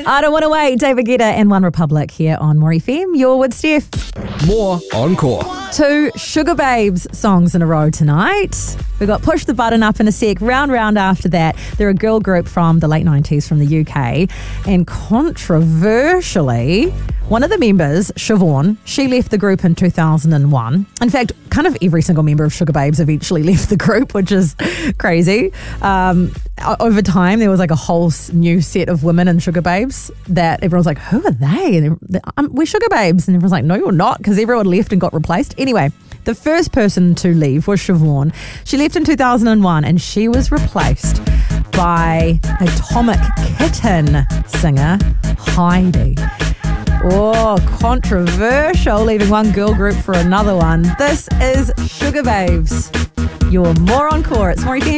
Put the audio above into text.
I Don't Want to Wait, David Guetta and One Republic here on More FM. You're with Steph. More Encore. 2 Sugar Babes songs in a row tonight. We've got Push the Button up in a sec. Round after that, they're a girl group from the late 90s from the UK. And controversially, one of the members, Siobhan, she left the group in 2001. In fact, kind of every single member of Sugar Babes eventually left the group, which is crazy. Over time, there was like a whole new set of women in Sugar Babes that everyone's like, who are they? And we're Sugar Babes. And everyone's like, no, you're not, because everyone left and got replaced. Anyway, the first person to leave was Siobhan. She left in 2001 and she was replaced by Atomic Kitten singer Heidi. Oh, controversial, leaving one girl group for another one. This is Sugar Babes. You're More Encore. It's More FM.